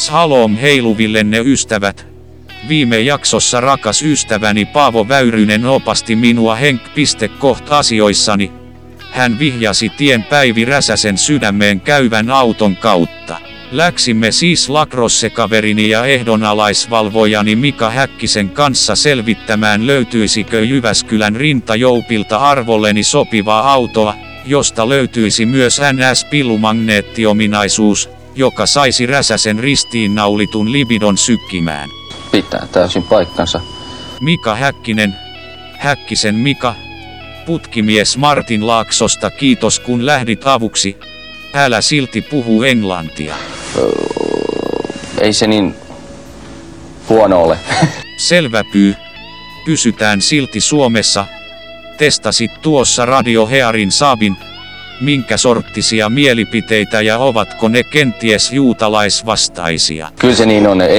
Halom heiluvillenne ystävät. Viime jaksossa rakas ystäväni Paavo Väyrynen opasti minua asioissani. Hän vihjasi tien Päivi Räsäsen sydämeen käyvän auton kautta. Läksimme siis lacrosse-kaverini ja ehdonalaisvalvojani Mika Häkkisen kanssa selvittämään, löytyisikö Jyväskylän rintajoupilta arvolleni sopivaa autoa, josta löytyisi myös NS-pillumagneettiominaisuus, joka saisi Räsäsen ristiinnaulitun libidon sykkimään. Pitää täysin paikkansa. Mika Häkkinen. Häkkisen Mika. Putkimies Martin Laaksosta, kiitos kun lähdit avuksi. Älä silti puhu englantia. Ei se niin huono ole. Selvä pyy. Pysytään silti Suomessa. Testasit tuossa Radio Hearin Saabin. Minkä sorttisia mielipiteitä ja ovatko ne kenties juutalaisvastaisia? Kyllä se niin on.